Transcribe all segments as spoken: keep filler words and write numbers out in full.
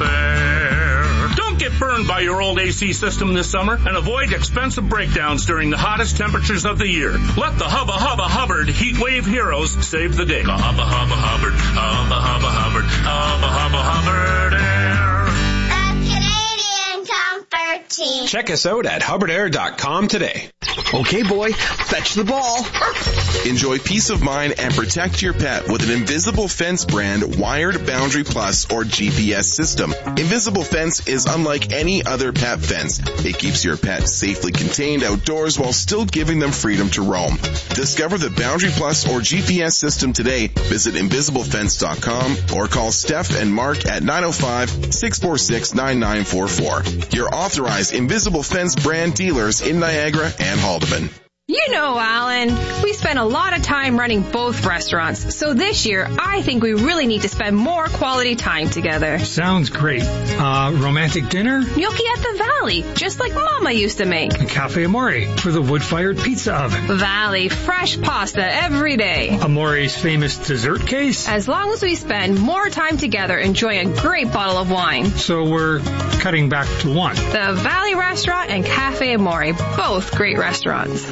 fair. Don't get burned by your old A C system this summer and avoid expensive breakdowns during the hottest temperatures of the year. Let the Hubba Hubba Hubbard Heat Wave Heroes save the day. Hubba Hubba Hubbard, Hubba Hubba Hubbard, Hubba Hubba Hubbard Air. The Canadian Comfort Team. Check us out at hubbard air dot com today. Okay, boy, fetch the ball. Enjoy peace of mind and protect your pet with an Invisible Fence brand wired Boundary Plus or G P S system. Invisible Fence is unlike any other pet fence. It keeps your pet safely contained outdoors while still giving them freedom to roam. Discover the Boundary Plus or G P S system today. Visit invisible fence dot com or call Steph and Mark at nine oh five, six four six, nine nine four four. Your authorized Invisible Fence brand dealers in Niagara and Haldeman. You know, Alan, we spend a lot of time running both restaurants, so this year I think we really need to spend more quality time together. Sounds great. Uh, romantic dinner? Gnocchi at the Valley, just like Mama used to make. A Cafe Amore for the wood-fired pizza oven. Valley, fresh pasta every day. Amore's famous dessert case? As long as we spend more time together enjoying a great bottle of wine. So we're cutting back to one. The Valley Restaurant and Cafe Amore, both great restaurants.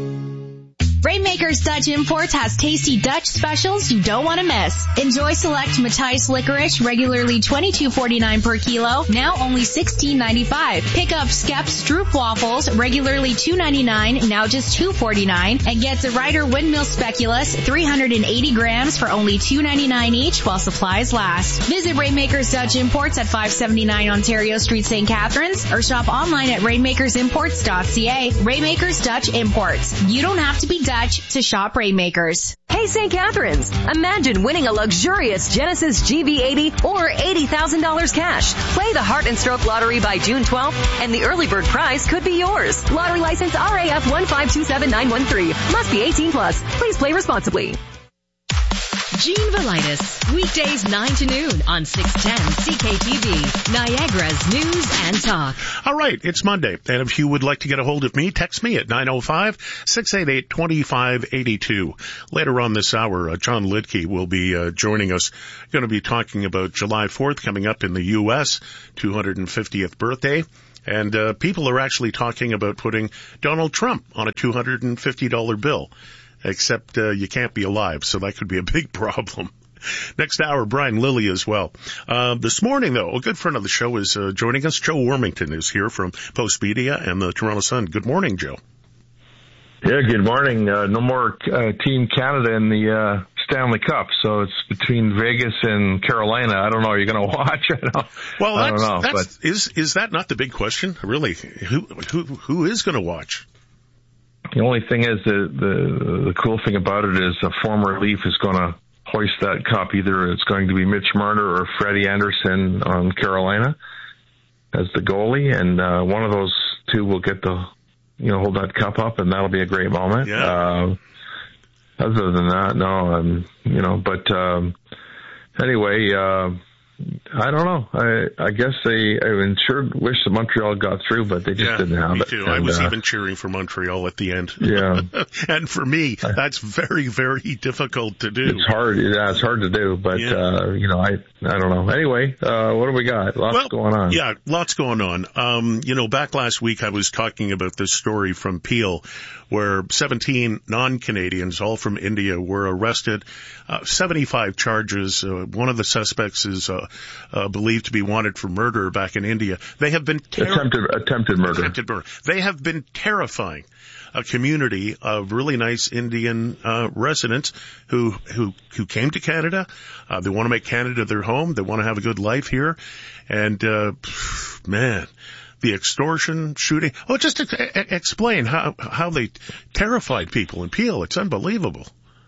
Rainmakers Dutch Imports has tasty Dutch specials you don't want to miss. Enjoy select Matthijs licorice, regularly twenty-two forty-nine per kilo, now only sixteen ninety-five. Pick up Skep Stroop waffles, regularly two ninety-nine, now just two forty-nine, and get the Ryder Windmill Speculoos, three hundred eighty grams for only two ninety-nine each while supplies last. Visit Rainmakers Dutch Imports at five seventy-nine Ontario Street, Saint Catharines, or shop online at rainmakers imports dot c a. Rainmakers Dutch Imports. You don't have to be Dutch to shop Rainmakers. Hey, Saint Catharines, imagine winning a luxurious Genesis G V eighty or eighty thousand dollars cash. Play the Heart and Stroke Lottery by June twelfth, and the early bird prize could be yours. Lottery license R A F one five two seven nine one three. Must be eighteen plus. Please play responsibly. Gene Velitis, weekdays nine to noon on six ten C K T V, Niagara's News and Talk. All right, it's Monday, and if you would like to get a hold of me, text me at nine oh five, six eight eight, two five eight two. Later on this hour, uh, John Lidke will be uh, joining us. Going to be talking about July fourth coming up in the U S, two hundred fiftieth birthday. And uh, people are actually talking about putting Donald Trump on a two hundred fifty dollars bill. Except uh, you can't be alive, so that could be a big problem. Next hour, Brian Lilly as well. Uh, this morning, though, a good friend of the show is uh, joining us. Joe Warmington is here from Post Media and the Toronto Sun. Good morning, Joe. Yeah, good morning. Uh, no more uh, Team Canada in the uh, Stanley Cup, so it's between Vegas and Carolina. I don't know. Are you going to watch? I don't, well, I that's, don't know. That's, but is is that not the big question? Really, who who who is going to watch? The only thing is the, the the cool thing about it is a former Leaf is going to hoist that cup. Either it's going to be Mitch Marner or Freddie Anderson on Carolina as the goalie, and uh, one of those two will get the you know hold that cup up, and that'll be a great moment. Yeah. Uh, other than that, no, um, you know. But um, anyway. Uh, I don't know. I I guess they I sure wish that Montreal got through, but they just yeah, didn't have me it. too. And, I was uh, even cheering for Montreal at the end. Yeah. And for me, that's very, very difficult to do. It's hard. Yeah, it's hard to do, but, yeah. uh, you know, I I don't know. Anyway, uh, what do we got? Lots well, going on. Yeah, lots going on. Um, you know, back last week I was talking about this story from Peel where seventeen non-Canadians, all from India, were arrested. Uh, seventy-five charges. Uh, one of the suspects is uh, uh, believed to be wanted for murder back in India. They have been ter- attempted attempted murder. Attempted murder. They have been terrifying a community of really nice Indian uh, residents who who who came to Canada. Uh, they want to make Canada their home. They want to have a good life here, and uh, man. The extortion, shooting. Oh, just to e- explain how how they terrified people in Peel. It's unbelievable.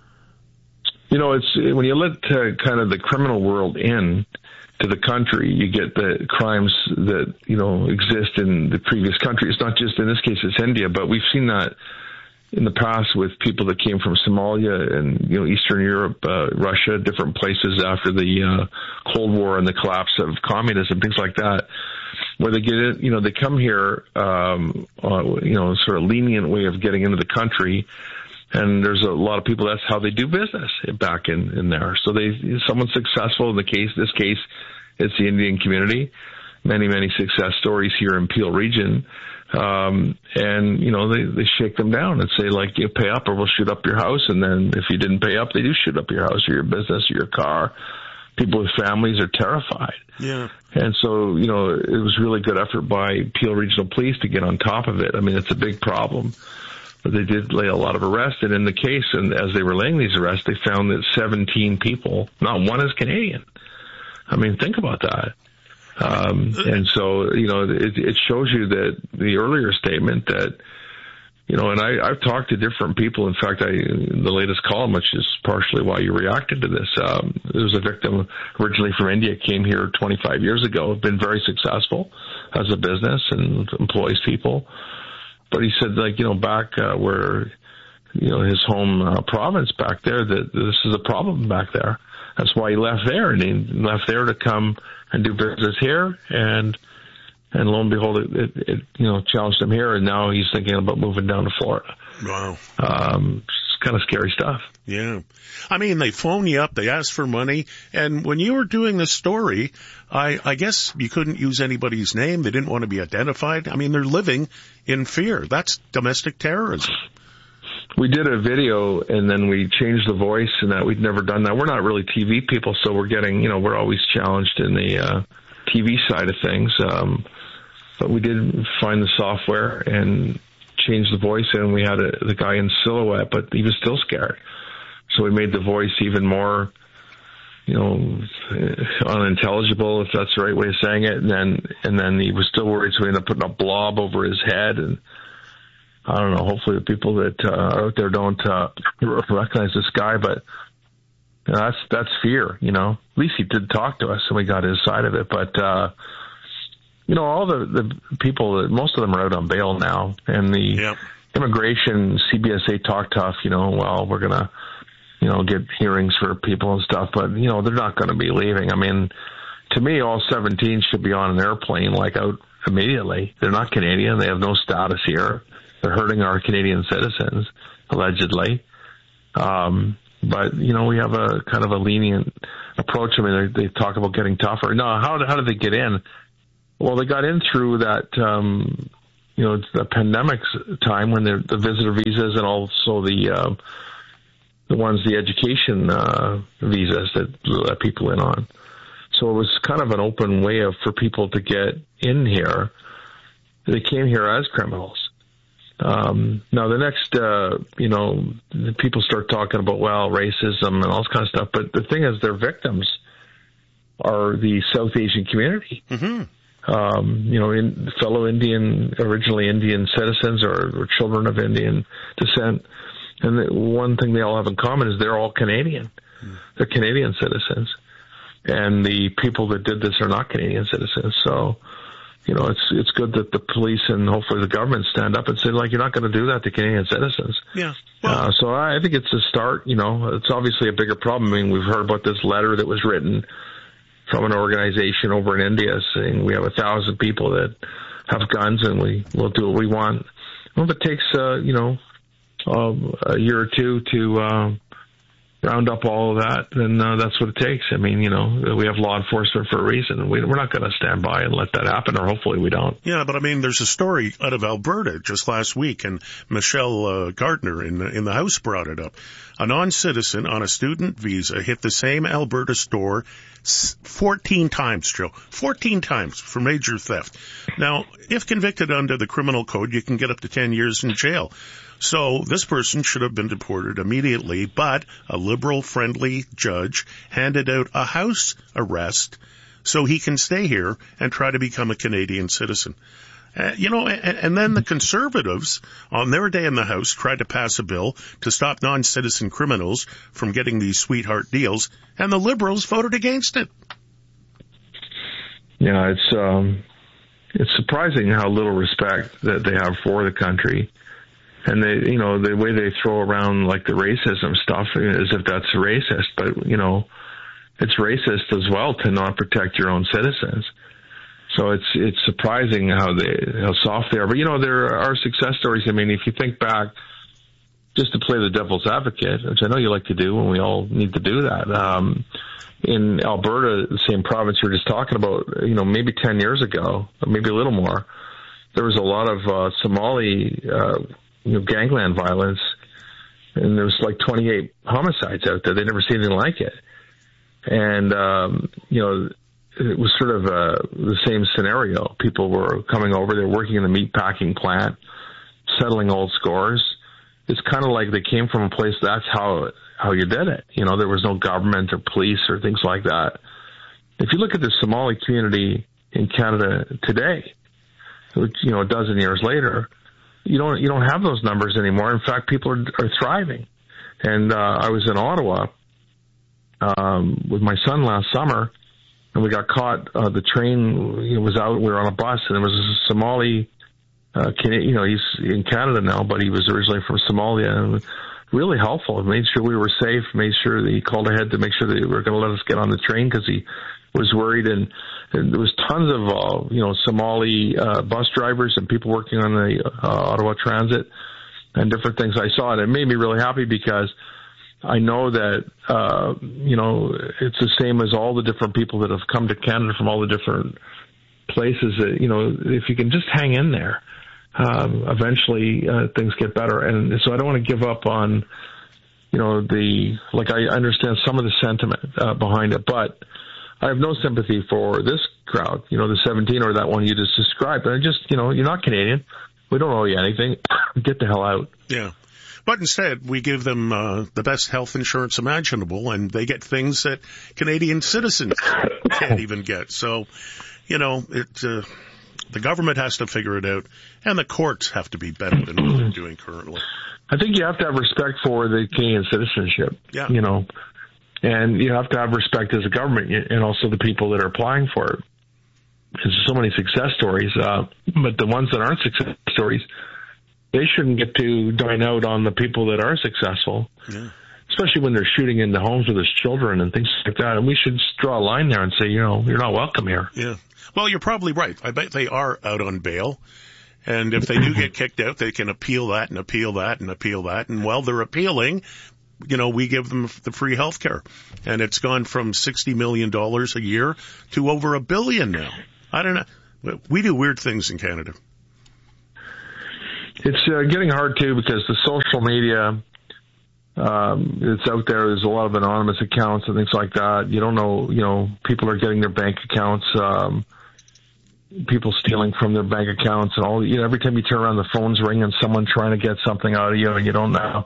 You know, it's when you let uh, kind of the criminal world in to the country, you get the crimes that you know exist in the previous country. It's not just in this case; it's India, but we've seen that in the past with people that came from Somalia and you know Eastern Europe, uh, Russia, different places after the uh, Cold War and the collapse of communism, things like that. Where they get it, you know, they come here, um, uh, you know, sort of lenient way of getting into the country, and there's a lot of people. That's how they do business back in, in there. So they, someone's successful in the case. This case, it's the Indian community. Many, many success stories here in Peel region. Um, and, you know, they, they shake them down and say, like, you pay up or we'll shoot up your house. And then if you didn't pay up, they do shoot up your house or your business or your car. People with families are terrified. Yeah. And so, you know, it was really good effort by Peel Regional Police to get on top of it. I mean, it's a big problem. But they did lay a lot of arrests. And in the case, and as they were laying these arrests, they found that seventeen people, not one is Canadian. I mean, think about that. Um, and so, you know, it, it shows you that the earlier statement that, you know, and I, I've talked to different people. In fact, I, the latest column, which is partially why you reacted to this, um, there was a victim originally from India, came here twenty-five years ago, been very successful as a business and employs people. But he said, like, you know, back uh, where, you know, his home uh, province back there, that this is a problem back there. That's why he left there, and he left there to come and do business here, and and lo and behold, it, it, it you know challenged him here, and now he's thinking about moving down to Florida. Wow, um, it's kind of scary stuff. Yeah, I mean, they phone you up, they ask for money, and when you were doing this story, I, I guess you couldn't use anybody's name. They didn't want to be identified. I mean, they're living in fear. That's domestic terrorism. We did a video and then we changed the voice, and that we'd never done that. We're not really T V people, so we're getting, you know, we're always challenged in the uh, T V side of things. Um, but we did find the software and change the voice, and we had a, the guy in silhouette, but he was still scared. So we made the voice even more, you know, unintelligible, if that's the right way of saying it. And then, and then he was still worried, so we ended up putting a blob over his head. And I don't know, hopefully the people that uh, are out there don't uh, recognize this guy, but you know, that's that's fear, you know. At least he did talk to us, and we got his side of it. But, uh, you know, all the, the people, most of them are out on bail now. And the yep. immigration, C B S A talk tough, you know, well, we're going to, you know, get hearings for people and stuff. But, you know, they're not going to be leaving. I mean, to me, all seventeen should be on an airplane, like, out immediately. They're not Canadian. They have no status here. They're hurting our Canadian citizens, allegedly. Um, but, you know, we have a kind of a lenient approach. I mean, they, they talk about getting tougher. No, how, how did they get in? Well, they got in through that, um, you know, the pandemic time when the visitor visas and also the, uh, the ones, the education uh, visas that let people in on. So it was kind of an open way of for people to get in here. They came here as criminals. Um, now the next, uh, you know, people start talking about, well, racism and all this kind of stuff. But the thing is, their victims are the South Asian community. Mm-hmm. Um, you know, in, fellow Indian, originally Indian citizens or, or children of Indian descent. And the one thing they all have in common is they're all Canadian. Mm. They're Canadian citizens. And the people that did this are not Canadian citizens. So, you know, it's it's good that the police and hopefully the government stand up and say, like, you're not going to do that to Canadian citizens. Yeah. Well, uh, so I think it's a start. You know, it's obviously a bigger problem. I mean, we've heard about this letter that was written from an organization over in India saying we have a thousand people that have guns and we will do what we want. Well, if it takes, uh, you know, uh, a year or two to uh, round up all of that, then uh, that's what it takes. I mean, you know, we have law enforcement for a reason. We, we're not going to stand by and let that happen, or hopefully we don't. Yeah, but I mean, there's a story out of Alberta just last week, and Michelle uh, Gardner in the, in the House brought it up. A non-citizen on a student visa hit the same Alberta store fourteen times, Joe. fourteen times for major theft. Now, if convicted under the criminal code, you can get up to ten years in jail. So this person should have been deported immediately, but a liberal-friendly judge handed out a house arrest so he can stay here and try to become a Canadian citizen. Uh, you know, and, and then the Conservatives, on their day in the House, tried to pass a bill to stop non-citizen criminals from getting these sweetheart deals, and the Liberals voted against it. Yeah, it's um, it's surprising how little respect that they have for the country. And they, you know, the way they throw around like the racism stuff as if that's racist, but you know, it's racist as well to not protect your own citizens. So it's it's surprising how they how soft they are. But you know, there are success stories. I mean, if you think back, just to play the devil's advocate, which I know you like to do, and we all need to do that. Um, in Alberta, the same province you were just talking about, you know, maybe ten years ago, or maybe a little more, there was a lot of uh, Somali, uh, you know, gangland violence, and there was like twenty-eight homicides out there. They never seen anything like it. And, um, you know, it was sort of uh, the same scenario. People were coming over, they were working in the meat packing plant, settling old scores. It's kind of like they came from a place, that's how how you did it. You know, there was no government or police or things like that. If you look at the Somali community in Canada today, which, you know, a dozen years later, you don't you don't have those numbers anymore. In fact, people are, are thriving. And uh, I was in Ottawa um, with my son last summer, and we got caught. Uh, the train you know, was out. We were on a bus, and there was a Somali. Uh, Canadian, you know, he's in Canada now, but he was originally from Somalia, and really helpful. Made sure we were safe. Made sure that he called ahead to make sure that they were going to let us get on the train because he was worried. And, and there was tons of uh, you know Somali uh, bus drivers and people working on the uh, Ottawa Transit and different things I saw, and it made me really happy because I know that uh, you know it's the same as all the different people that have come to Canada from all the different places. That you know, if you can just hang in there. Um, eventually, uh, things get better. And so I don't want to give up on, you know, the, like I understand some of the sentiment, uh, behind it, but I have no sympathy for this crowd, you know, the seventeen or that one you just described. And I just, you know, you're not Canadian. We don't owe you anything. Get the hell out. Yeah. But instead, we give them, uh, the best health insurance imaginable, and they get things that Canadian citizens can't even get. So, you know, it, uh, the government has to figure it out, and the courts have to be better than what they're doing currently. I think you have to have respect for the Canadian citizenship, yeah. you know, and you have to have respect as a government and also the people that are applying for it. Because there's so many success stories, uh, but the ones that aren't success stories, they shouldn't get to dine out on the people that are successful, yeah. especially when they're shooting into homes with their children and things like that. And we should draw a line there and say, you know, you're not welcome here. Yeah. Well, you're probably right. I bet they are out on bail. And if they do get kicked out, they can appeal that and appeal that and appeal that. And while they're appealing, you know, we give them the free health care. And it's gone from sixty million dollars a year to over a billion now. I don't know. We do weird things in Canada. It's uh, getting hard, too, because the social media, um, it's out there. There's a lot of anonymous accounts and things like that. You don't know, you know, people are getting their bank accounts, um, people stealing from their bank accounts and all. You know, every time you turn around, the phone's ringing, someone trying to get something out of you and you don't know.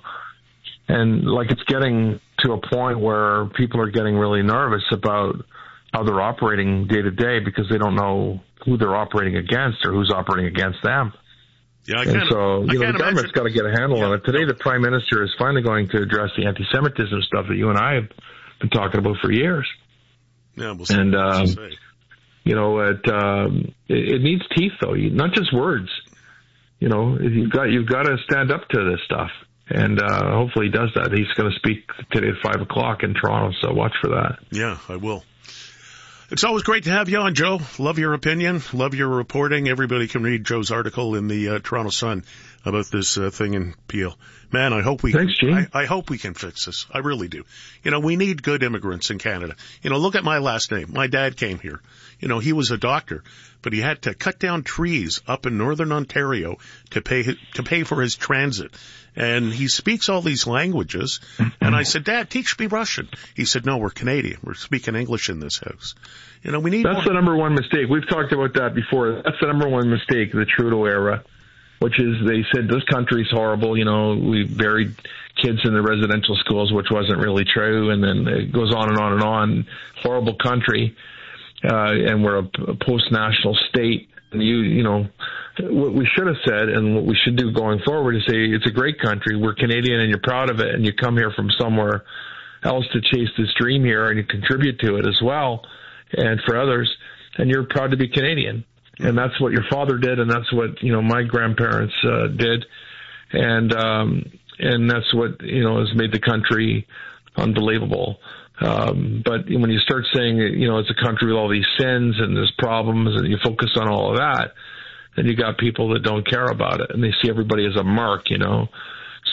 And like it's getting to a point where people are getting really nervous about how they're operating day to day because they don't know who they're operating against or who's operating against them. Yeah, I and can't, so, you I know, can't the government's got to get a handle yeah. on it. Today, the Prime Minister is finally going to address the anti-Semitism stuff that you and I have been talking about for years. Yeah, we'll see. And, um, we'll see. you know, it, um, it, it needs teeth, though, you, not just words. You know, you've got, you've got to stand up to this stuff. And uh, hopefully he does that. He's going to speak today at five o'clock in Toronto, so watch for that. Yeah, I will. It's always great to have you on, Joe. Love your opinion. Love your reporting. Everybody can read Joe's article in the uh, Toronto Sun about this uh, thing in Peel. Man, I hope we Thanks, can, Gene. I, I hope we can fix this. I really do. You know, we need good immigrants in Canada. You know, look at my last name. My dad came here. You know, he was a doctor, but he had to cut down trees up in northern Ontario to pay to pay for his transit. And he speaks all these languages. And I said, Dad, teach me Russian. He said, no, we're Canadian. We're speaking English in this house. You know, we need That's more. the number one mistake. We've talked about that before. That's the number one mistake, the Trudeau era, which is they said this country's horrible. You know, we buried kids in the residential schools, which wasn't really true. And then it goes on and on and on. Horrible country. Uh, and we're a, a post-national state. And you, you know, what we should have said and what we should do going forward is say it's a great country. We're Canadian and you're proud of it and you come here from somewhere else to chase this dream here and you contribute to it as well and for others and you're proud to be Canadian. And that's what your father did and that's what, you know, my grandparents uh, did. And, um, and that's what, you know, has made the country unbelievable. Um, but when you start saying, you know, it's a country with all these sins and there's problems and you focus on all of that, then you got people that don't care about it and they see everybody as a mark, you know.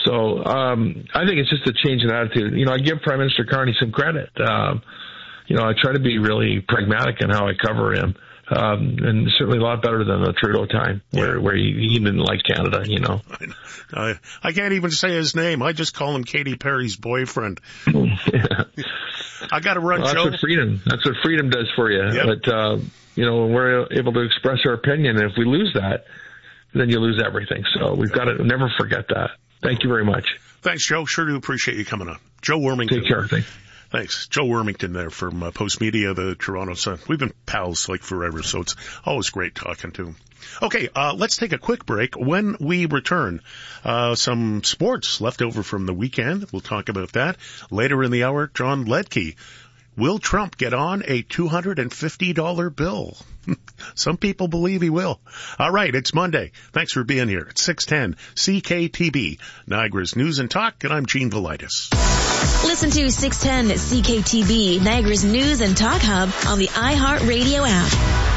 So um, I think it's just a change in attitude. You know, I give Prime Minister Carney some credit. Um, you know, I try to be really pragmatic in how I cover him. Um, and certainly a lot better than the Trudeau time, where, where he, he didn't like Canada, you know. I, I can't even say his name. I just call him Katy Perry's boyfriend. Yeah. I got to run, well, Joe. That's what freedom, that's what freedom does for you. Yep. But, uh, you know, when we're able to express our opinion, and if we lose that, then you lose everything. So we've got to never forget that. Thank you very much. Thanks, Joe. Sure do appreciate you coming on. Joe Wormington. Take care. Thanks. Thanks. Joe Wormington there from uh, Post Media, the Toronto Sun. We've been pals like forever, so it's always great talking to him. Okay, uh, let's take a quick break. When we return, uh, some sports left over from the weekend. We'll talk about that. Later in the hour, John Ledke. Will Trump get on a two hundred fifty dollars bill? Some people believe he will. All right, it's Monday. Thanks for being here. It's six ten C K T B, Niagara's News and Talk, and I'm Gene Velitis. Listen to six ten C K T B, Niagara's News and Talk Hub on the iHeartRadio app.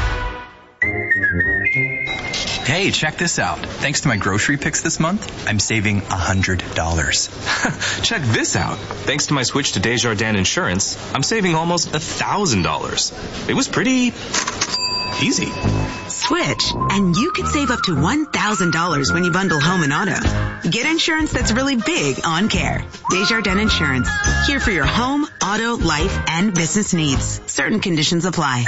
Hey, check this out. Thanks to my grocery picks this month, I'm saving one hundred dollars. Check this out. Thanks to my switch to Desjardins Insurance, I'm saving almost one thousand dollars. It was pretty easy. Switch, and you could save up to one thousand dollars when you bundle home and auto. Get insurance that's really big on care. Desjardins Insurance. Here for your home, auto, life, and business needs. Certain conditions apply.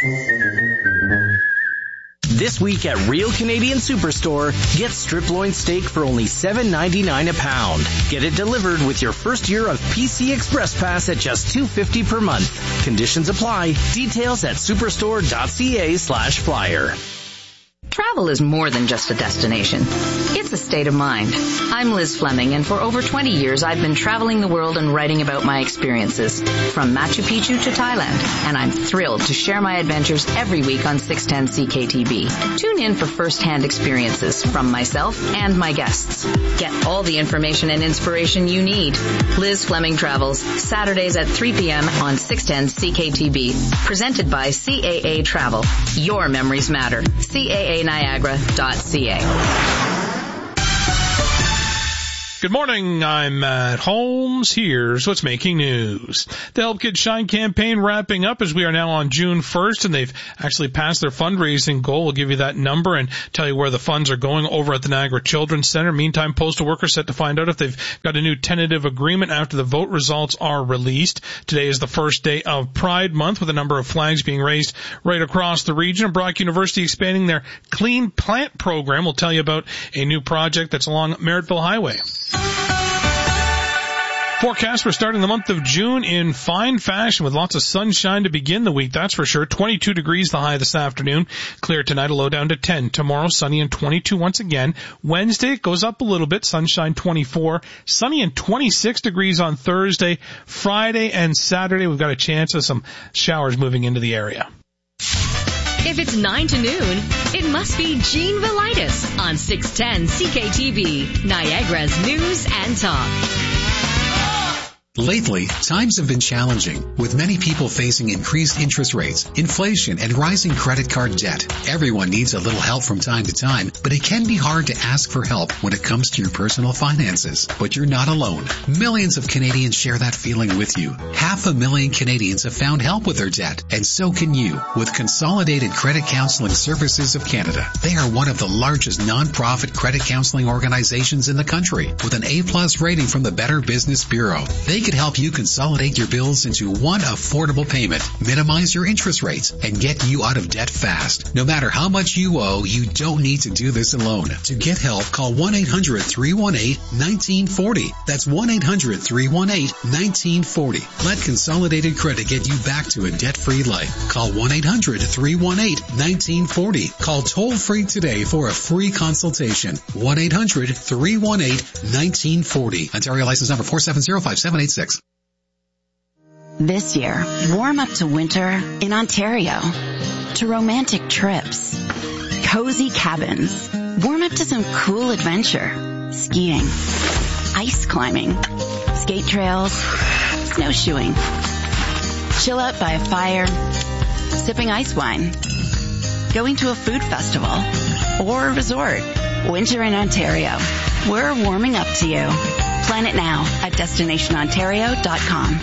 This week at Real Canadian Superstore, get strip loin steak for only seven ninety-nine a pound. Get it delivered with your first year of P C Express Pass at just two fifty per month. Conditions apply. Details at superstore.ca slash flyer. Travel is more than just a destination. It's a state of mind. I'm Liz Fleming, and for over twenty years I've been traveling the world and writing about my experiences, from Machu Picchu to Thailand, and I'm thrilled to share my adventures every week on six ten C K T B. Tune in for first-hand experiences from myself and my guests. Get all the information and inspiration you need. Liz Fleming Travels, Saturdays at three p.m. on six ten C K T B. Presented by C A A Travel. Your memories matter. C A A Niagara dot C A. Good morning, I'm Matt Holmes. Here's what's making news. The Help Kids Shine campaign wrapping up as we are now on June first, and they've actually passed their fundraising goal. We'll give you that number and tell you where the funds are going over at the Niagara Children's Center. Meantime, postal workers set to find out if they've got a new tentative agreement after the vote results are released. Today is the first day of Pride Month, with a number of flags being raised right across the region. And Brock University expanding their Clean Plant program. We'll tell you about a new project that's along Merrittville Highway. Forecast for starting the month of June in fine fashion with lots of sunshine to begin the week, that's for sure. twenty-two degrees the high this afternoon. Clear tonight, a low down to ten. Tomorrow, sunny and twenty-two once again. Wednesday, it goes up a little bit. Sunshine, twenty-four. Sunny and twenty-six degrees on Thursday. Friday and Saturday, we've got a chance of some showers moving into the area. If it's nine to noon, it must be Gene Velitis on six ten C K T B, Niagara's News and Talk. Lately, times have been challenging, with many people facing increased interest rates, inflation, and rising credit card debt. Everyone needs a little help from time to time, but it can be hard to ask for help when it comes to your personal finances. But you're not alone. Millions of Canadians share that feeling with you. Half a million Canadians have found help with their debt, and so can you with Consolidated Credit Counseling Services of Canada. They are one of the largest non-profit credit counseling organizations in the country, with an A-plus rating from the Better Business Bureau. They can help you consolidate your bills into one affordable payment, minimize your interest rates, and get you out of debt fast. No matter how much you owe, you don't need to do this alone. To get help, call one eight hundred three one eight one nine four zero. That's one eight hundred three one eight one nine four zero. Let Consolidated Credit get you back to a debt-free life. Call one eight hundred three one eight one nine four zero. Call toll-free today for a free consultation. one eight hundred three one eight one nine four zero. Ontario license number four seven zero five seven eight six. This year, warm up to winter in Ontario, to romantic trips, cozy cabins, warm up to some cool adventure, skiing, ice climbing, skate trails, snowshoeing, chill out by a fire, sipping ice wine, going to a food festival, or a resort. Winter in Ontario. We're warming up to you. Plan it now at destination ontario dot com.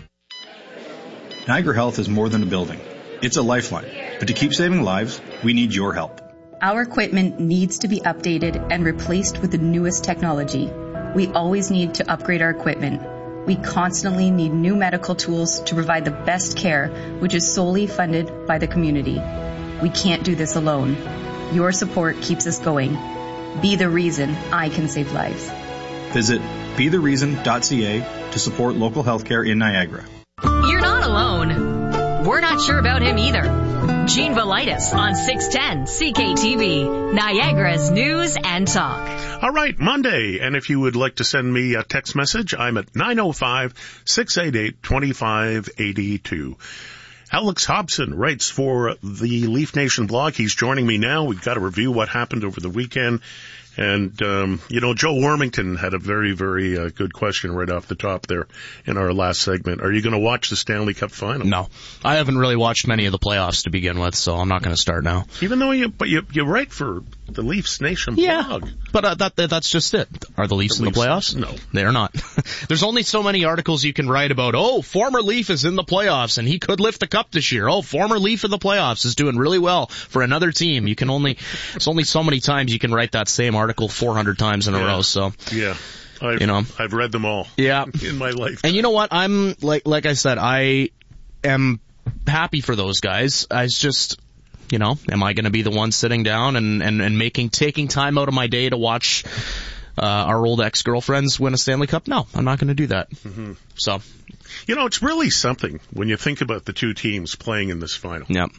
Niagara Health is more than a building. It's a lifeline. But to keep saving lives, we need your help. Our equipment needs to be updated and replaced with the newest technology. We always need to upgrade our equipment. We constantly need new medical tools to provide the best care, which is solely funded by the community. We can't do this alone. Your support keeps us going. Be the reason I can save lives. Visit be the reason dot c a to support local healthcare in Niagara. You're not alone. We're not sure about him either. Gene Velitis on six ten C K T V, Niagara's News and Talk. All right, Monday. And if you would like to send me a text message, I'm at nine oh five, six eight eight, two five eight two. Alex Hobson writes for the Leaf Nation blog. He's joining me now. We've got to review what happened over the weekend. And, um, you know, Joe Warmington had a very, very uh, good question right off the top there in our last segment. Are you going to watch the Stanley Cup final? No. I haven't really watched many of the playoffs to begin with, so I'm not going to start now. Even though you, but you, you write for the Leafs Nation yeah, blog. But uh, that, that's just it. Are the Leafs the in the Leafs, playoffs? No. They are not. There's only so many articles you can write about, oh, former Leaf is in the playoffs and he could lift the cup this year. Oh, former Leaf in the playoffs is doing really well for another team. You can only, it's only so many times you can write that same article four hundred times in a yeah. row, so. Yeah. I've, you know, I've read them all. Yeah. In my life. And you know what? I'm, like, like I said, I am happy for those guys. I just, you know, am I going to be the one sitting down and, and, and making, taking time out of my day to watch, uh, our old ex-girlfriends win a Stanley Cup? No, I'm not going to do that. Mm-hmm. So. You know, it's really something when you think about the two teams playing in this final. Yep.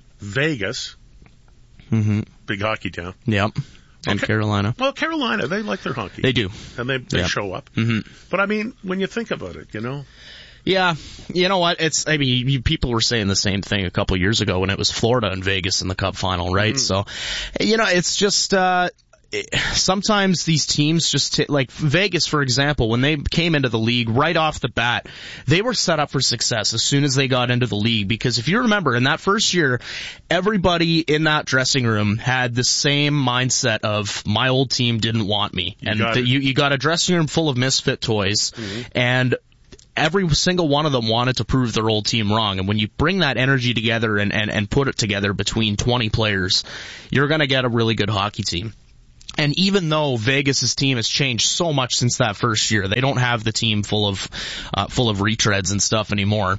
Vegas. Mm-hmm. Big hockey town. Yep. And okay. Carolina. Well, Carolina, they like their hockey. They do. And they, they yep. show up. Mm-hmm. But I mean, when you think about it, you know. Yeah, you know what? It's I mean, you, people were saying the same thing a couple of years ago when it was Florida and Vegas in the Cup final, right? Mm-hmm. So, you know, it's just uh it, sometimes these teams just t- like Vegas, for example, when they came into the league right off the bat, they were set up for success as soon as they got into the league. Because if you remember, in that first year, everybody in that dressing room had the same mindset of my old team didn't want me, and you got, the, you, you got a dressing room full of misfit toys, mm-hmm. and every single one of them wanted to prove their old team wrong. And when you bring that energy together and, and, and put it together between twenty players, you're going to get a really good hockey team. And even though Vegas's team has changed so much since that first year, they don't have the team full of uh, full of retreads and stuff anymore.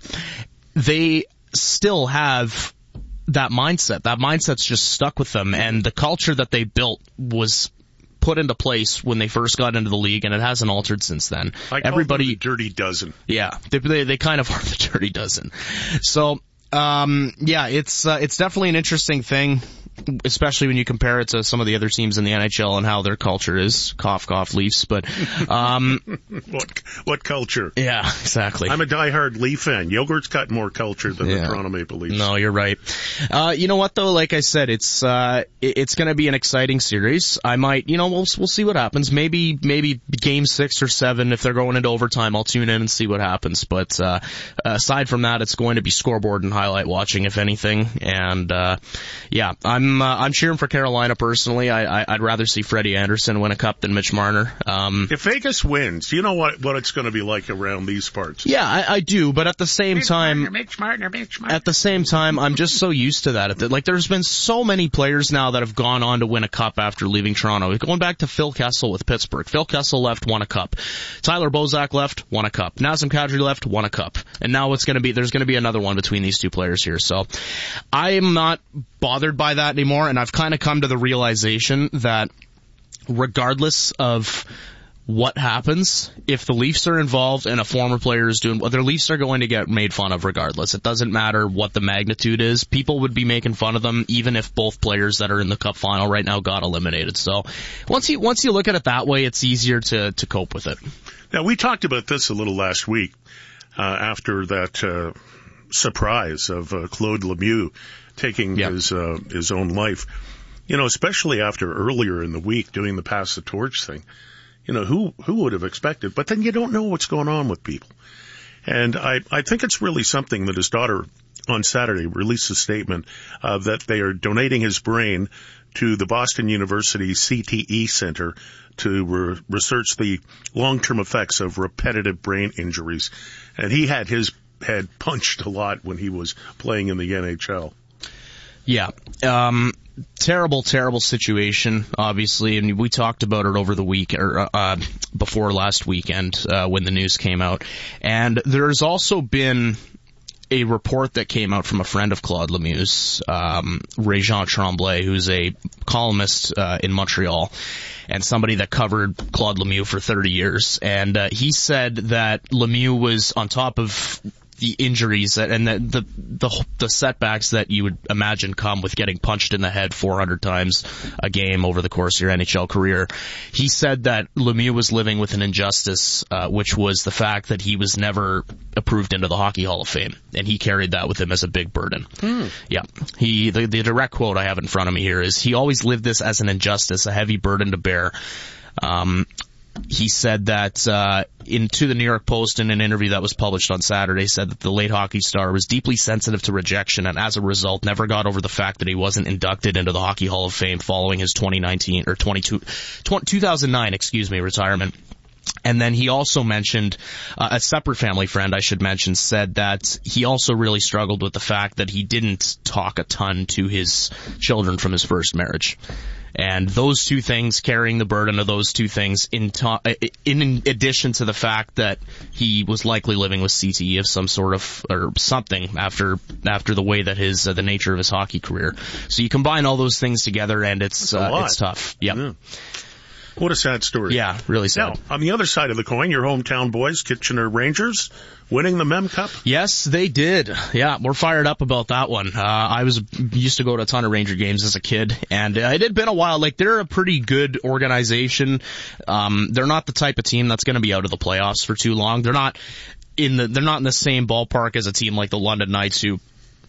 They still have that mindset. That mindset's just stuck with them, and the culture that they built was put into place when they first got into the league, and it hasn't altered since then. I call Everybody, them the dirty dozen. Yeah, they, they they kind of are the dirty dozen. So, um, yeah, it's uh, it's definitely an interesting thing, especially when you compare it to some of the other teams in the N H L and how their culture is. Cough, cough, Leafs. But um, what what culture? Yeah, exactly. I'm a diehard Leaf fan. Yogurt's got more culture than yeah. the Toronto Maple Leafs. No, you're right. Uh, you know what though? Like I said, it's uh, it's going to be an exciting series. I might, you know, we'll we'll see what happens. Maybe maybe game six or seven, if they're going into overtime, I'll tune in and see what happens. But uh, aside from that, it's going to be scoreboard and highlight watching, if anything. And uh, yeah, I'm. I'm, uh, I'm cheering for Carolina personally. I, I, I'd rather see Freddie Anderson win a cup than Mitch Marner. Um, if Vegas wins, you know what what it's going to be like around these parts. Yeah, I, I do. But at the same Mitch time, Marner, Mitch Marner, Mitch Marner. At the same time, I'm just so used to that. Like, there's been so many players now that have gone on to win a cup after leaving Toronto. Going back to Phil Kessel with Pittsburgh. Phil Kessel left, won a cup. Tyler Bozak left, won a cup. Nazem Kadri left, won a cup. And now it's going to be there's going to be another one between these two players here. So I am not bothered by that anymore, and I've kind of come to the realization that regardless of what happens, if the Leafs are involved and a former player is doing well, their Leafs are going to get made fun of regardless. It doesn't matter what the magnitude is. People would be making fun of them even if both players that are in the cup final right now got eliminated. So once you once you look at it that way, it's easier to to cope with it. Now, we talked about this a little last week uh, after that uh, surprise of uh, Claude Lemieux taking yep. his uh, his own life. You know, especially after earlier in the week doing the pass the torch thing. You know, who who would have expected? But then you don't know what's going on with people. And I, I think it's really something that his daughter on Saturday released a statement uh, that they are donating his brain to the Boston University C T E Center to re- research the long-term effects of repetitive brain injuries. And he had his head punched a lot when he was playing in the N H L. Yeah. Um, terrible, terrible situation, obviously, and we talked about it over the week, or uh, before last weekend uh, when the news came out. And there's also been a report that came out from a friend of Claude Lemieux's, um, Régent Tremblay, who's a columnist uh, in Montreal and somebody that covered Claude Lemieux for thirty years. And uh, he said that Lemieux was on top of the injuries and the, the the the setbacks that you would imagine come with getting punched in the head four hundred times a game over the course of your N H L career. He said that Lemieux was living with an injustice, uh, which was the fact that he was never approved into the Hockey Hall of Fame, and he carried that with him as a big burden. Hmm. Yeah, he the, the direct quote I have in front of me here is, "He always lived this as an injustice, a heavy burden to bear." Um, He said that uh, into the New York Post in an interview that was published on Saturday, said that the late hockey star was deeply sensitive to rejection and as a result never got over the fact that he wasn't inducted into the Hockey Hall of Fame following his twenty nineteen or twenty-two, two thousand nine, excuse me, retirement. And then he also mentioned, uh, a separate family friend I should mention said that he also really struggled with the fact that he didn't talk a ton to his children from his first marriage. And those two things, carrying the burden of those two things, in, to- in addition to the fact that he was likely living with C T E of some sort of, or something after after the way that his, uh, the nature of his hockey career. So you combine all those things together and it's, uh, it's tough. Yep. Yeah. What a sad story. Yeah, really sad. Now, on the other side of the coin, your hometown boys, Kitchener Rangers, winning the Mem Cup. Yes, they did. Yeah, we're fired up about that one. Uh, I was used to go to a ton of Ranger games as a kid, and uh, it had been a while. Like, they're a pretty good organization. Um, they're not the type of team that's going to be out of the playoffs for too long. They're not in the they're not in the same ballpark as a team like the London Knights, who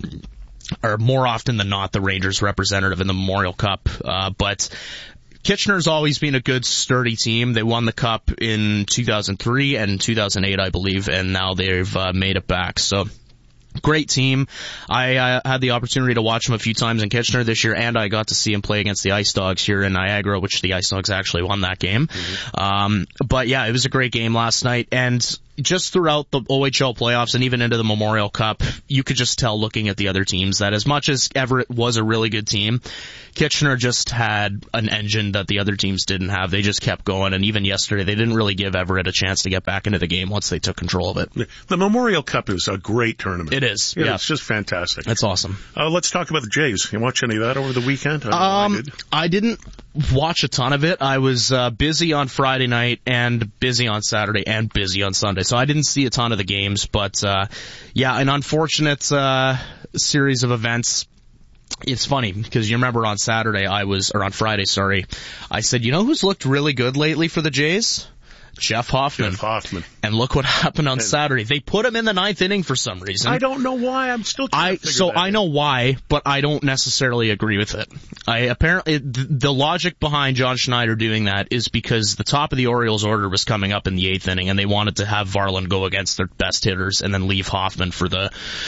are more often than not the Rangers representative in the Memorial Cup. Uh, but Kitchener's always been a good, sturdy team. They won the Cup in two thousand three and two thousand eight, I believe, and now they've uh, made it back. So, great team. I uh, had the opportunity to watch them a few times in Kitchener this year, and I got to see them play against the Ice Dogs here in Niagara, which the Ice Dogs actually won that game. Mm-hmm. Um, but yeah, it was a great game last night, and just throughout the O H L playoffs and even into the Memorial Cup, you could just tell looking at the other teams that as much as Everett was a really good team, Kitchener just had an engine that the other teams didn't have. They just kept going, and even yesterday, they didn't really give Everett a chance to get back into the game once they took control of it. The Memorial Cup is a great tournament. It is. Yeah, yeah. It's just fantastic. It's awesome. Uh, let's talk about the Jays. You watch any of that over the weekend? I, um, I, did. I didn't watch a ton of it. I was uh, busy on Friday night and busy on Saturday and busy on Sunday, so I didn't see a ton of the games. But uh, yeah, an unfortunate uh, series of events. It's funny because you remember on Saturday I was, or on Friday, sorry, I said, you know who's looked really good lately for the Jays? Jeff Hoffman. Jeff Hoffman. And look what happened on and Saturday. They put him in the ninth inning for some reason. I don't know why. I'm still trying I, to figure So that I out. know why, but I don't necessarily agree with it. I apparently, the, the logic behind John Schneider doing that is because the top of the Orioles order was coming up in the eighth inning, and they wanted to have Varland go against their best hitters and then leave Hoffman for the,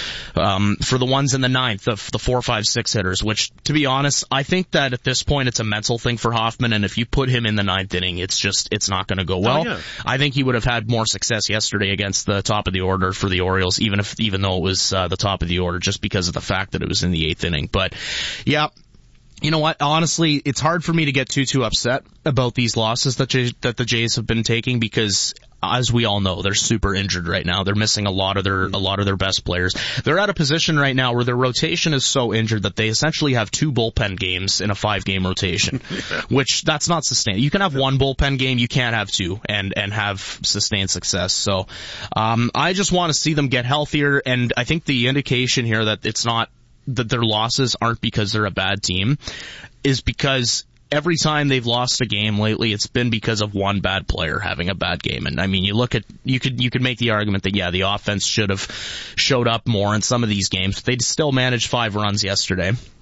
um, for the ones in the ninth, the, the four, five, six hitters, which, to be honest, I think that at this point it's a mental thing for Hoffman, and if you put him in the ninth inning, it's just, it's not going to go well. Oh, yeah. I think he would have had more success yesterday against the top of the order for the Orioles, even if, even though it was uh, the top of the order, just because of the fact that it was in the eighth inning. But yeah, you know what? Honestly, it's hard for me to get too too upset about these losses that J- that the Jays have been taking because, as we all know, they're super injured right now. They're missing a lot of their a lot of their best players. They're at a position right now where their rotation is so injured that they essentially have two bullpen games in a five-game rotation, yeah. which that's not sustained. You can have one bullpen game, you can't have two and and have sustained success. So, um, I just want to see them get healthier, and I think the indication here that it's not that their losses aren't because they're a bad team is because every time they've lost a game lately, it's been because of one bad player having a bad game. And I mean, you look at, you could, you could make the argument that, yeah, the offense should have showed up more in some of these games, but they still managed five runs yesterday.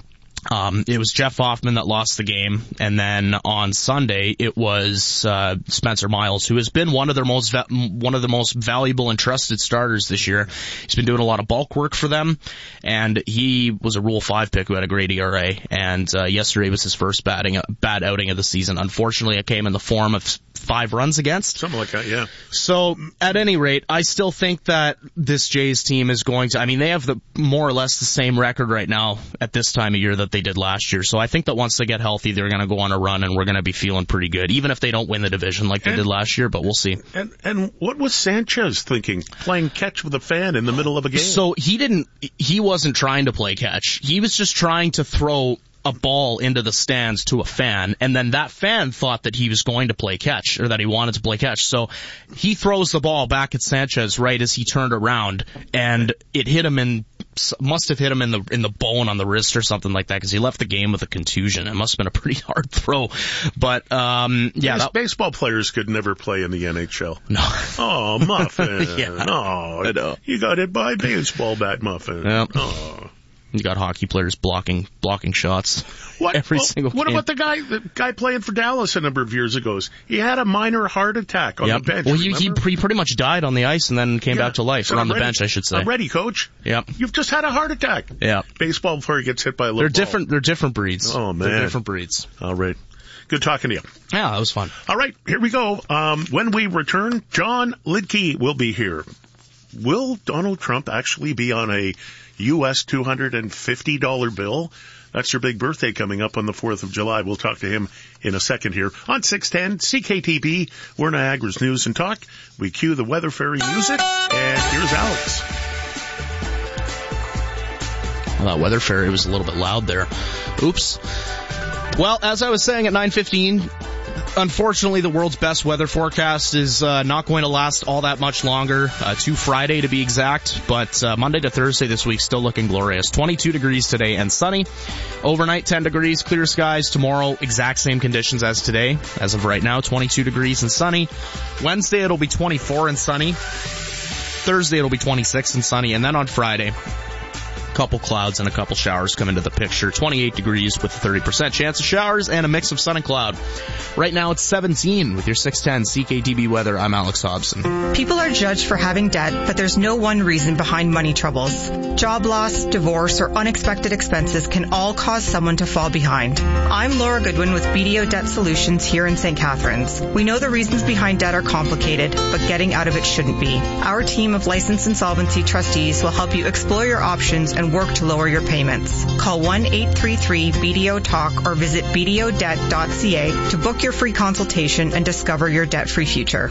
Um, it was Jeff Hoffman that lost the game, and then on Sunday it was uh, Spencer Miles, who has been one of their most va- one of the most valuable and trusted starters this year. He's been doing a lot of bulk work for them, and he was a Rule Five pick who had a great E R A. And uh, yesterday was his first batting bad outing of the season. Unfortunately, it came in the form of five runs against. Something like that, yeah. So, at any rate, I still think that this Jays team is going to, I mean, they have the more or less the same record right now at this time of year that they did last year. So I think that once they get healthy, they're going to go on a run and we're going to be feeling pretty good, even if they don't win the division like they and, did last year, but we'll see. And and what was Sanchez thinking, playing catch with a fan in the middle of a game? So he didn't, he wasn't trying to play catch. He was just trying to throw a ball into the stands to a fan, and then that fan thought that he was going to play catch, or that he wanted to play catch. So he throws the ball back at Sanchez right as he turned around, and it hit him in, must have hit him in the in the bone on the wrist or something like that, because he left the game with a contusion. It must have been a pretty hard throw. But, um, yeah. Yes, that, baseball players could never play in the N H L. No. Oh, Muffin. yeah. Oh, I know. You got hit by a baseball bat, Muffin. Yep. Oh. You got hockey players blocking blocking shots what? every well, single What game. about the guy the guy playing for Dallas a number of years ago? He had a minor heart attack on yep. the bench. Well, he, he, remember? he pretty much died on the ice and then came yeah. back to life, so or on the ready. bench, I should say. I'm ready, Coach. Yep. You've just had a heart attack. Yeah. Baseball player gets hit by a little They're ball. different. They're different breeds. Oh man, they're different breeds. All right. Good talking to you. Yeah, that was fun. All right, here we go. Um, when we return, John Lidke will be here. Will Donald Trump actually be on a U S two hundred fifty dollars bill? That's your big birthday coming up on the fourth of July. We'll talk to him in a second here on six ten C K T B. We're Niagara's News and Talk. We cue the Weather Fairy music, and here's Alex. Well, that Weather Fairy was a little bit loud there. Oops. Well, as I was saying at nine fifteen, unfortunately, the world's best weather forecast is uh, not going to last all that much longer, uh, to Friday to be exact, but uh, Monday to Thursday this week still looking glorious. twenty-two degrees today and sunny. Overnight, ten degrees, clear skies. Tomorrow, exact same conditions as today. As of right now, twenty-two degrees and sunny. Wednesday, it'll be twenty-four and sunny. Thursday, it'll be twenty-six and sunny. And then on Friday, couple clouds and a couple showers come into the picture. twenty-eight degrees with a thirty percent chance of showers and a mix of sun and cloud. Right now it's seventeen with your six ten C K T B weather. I'm Alex Hobson. People are judged for having debt, but there's no one reason behind money troubles. Job loss, divorce, or unexpected expenses can all cause someone to fall behind. I'm Laura Goodwin with B D O Debt Solutions here in Saint Catharines. We know the reasons behind debt are complicated, but getting out of it shouldn't be. Our team of licensed insolvency trustees will help you explore your options and work to lower your payments. Call one eight three three B D O talk or visit b d o debt dot c a to book your free consultation and discover your debt-free future.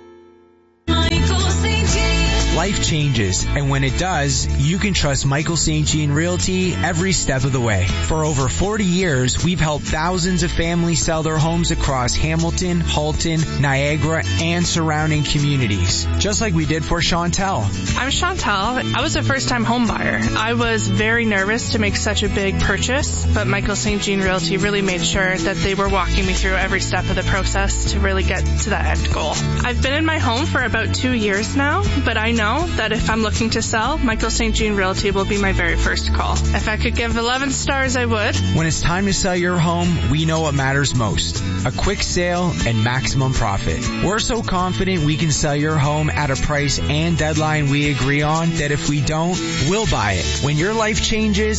Life changes, and when it does, you can trust Michael Saint Jean Realty every step of the way. For over forty years, we've helped thousands of families sell their homes across Hamilton, Halton, Niagara, and surrounding communities, just like we did for Chantel. I'm Chantel. I was a first-time home buyer. I was very nervous to make such a big purchase, but Michael Saint Jean Realty really made sure that they were walking me through every step of the process to really get to that end goal. I've been in my home for about two years now, but I know that if I'm looking to sell, Michael Saint Jean Realty will be my very first call. If I could give eleven stars, I would. When it's time to sell your home, we know what matters most. A quick sale and maximum profit. We're so confident we can sell your home at a price and deadline we agree on that if we don't, we'll buy it. When your life changes,